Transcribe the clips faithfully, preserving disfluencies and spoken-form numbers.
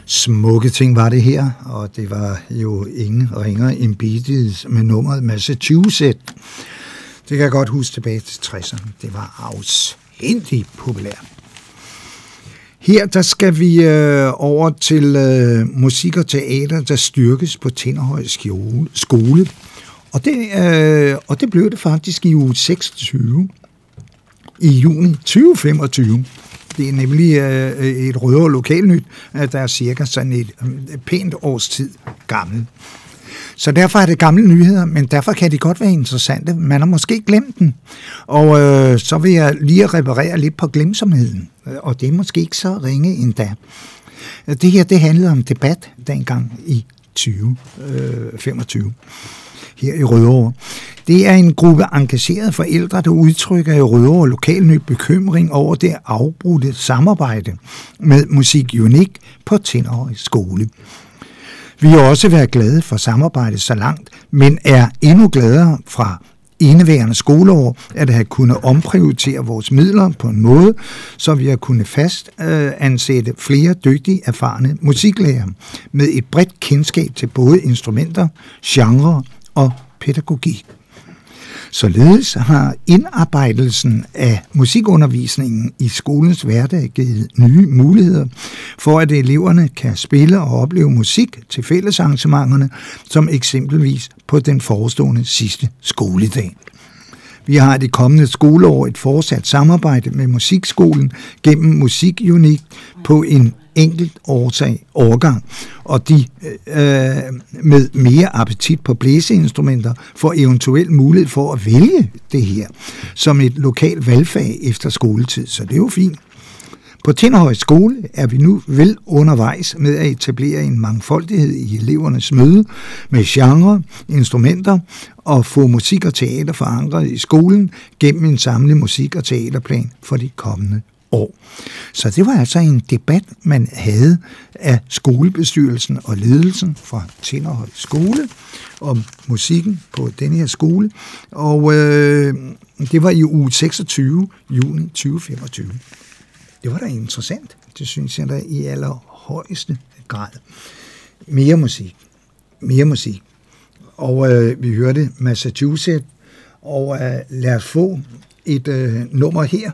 Smukke ting var det her, og det var jo ingen ringer end Bee Gees med nummeret Massachusetts. Det kan jeg godt huske tilbage til tresserne. Det var afsindigt populært. Her der skal vi øh, over til øh, musik og teater, der styrkes på Tinderhøj Skole. Og det, øh, og det blev det faktisk i uge seksogtyve, i juni tyve femogtyve. Det er nemlig øh, et Rødovre Lokalnyt, der er cirka sådan et, et pænt års tid gammel. Så derfor er det gamle nyheder, men derfor kan de godt være interessante. Man har måske glemt den. Og øh, så vil jeg lige reparere lidt på glemsomheden. Og det er måske ikke så ringe endda. Det her, det handlede om debat dengang i tyve femogtyve. Her i Rødovre. Det er en gruppe engagerede forældre, der udtrykker i Rødovre Lokalnyt bekymring over det afbrudte samarbejde med Musik Unik på Tinderhøj Skole. Vi har også været glade for samarbejdet så langt, men er endnu gladere fra indeværende skoleår, at have kunnet omprioritere vores midler på en måde, så vi har kunnet fast øh, ansætte flere dygtige, erfarne musiklærere med et bredt kendskab til både instrumenter, genre og pædagogik. Således har indarbejdelsen af musikundervisningen i skolens hverdag givet nye muligheder for, at eleverne kan spille og opleve musik til fællesarrangementerne, som eksempelvis på den forestående sidste skoledag. Vi har det kommende skoleår et fortsat samarbejde med musikskolen gennem Musik Unik på en enkelt årsag, årgang, og de øh, med mere appetit på blæseinstrumenter får eventuelt mulighed for at vælge det her som et lokalt valgfag efter skoletid, så det er jo fint. På Tinderhøj Skole er vi nu vel undervejs med at etablere en mangfoldighed i elevernes møde med genre, instrumenter og få musik og teater forankret i skolen gennem en samlet musik- og teaterplan for de kommende år. Så det var altså en debat, man havde af skolebestyrelsen og ledelsen fra Tinderhøj Skole om musikken på denne her skole, og øh, det var i uge seksogtyve, juni tyve femogtyve. Det var da interessant. Det synes jeg da i allerhøjeste grad. Mere musik. Mere musik. Og øh, vi hørte Massachusetts, og øh, lad os få et øh, nummer her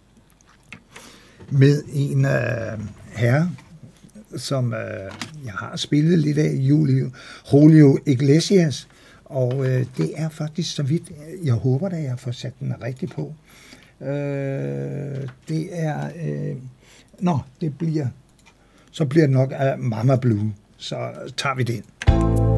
med en øh, herre, som øh, jeg har spillet lidt af, Julio, Julio Iglesias, og øh, det er faktisk så vidt, jeg håber da, jeg får sat den rigtigt på. Øh, det er øh, nå, det bliver så bliver det nok uh, Mama Blue, så tager vi den.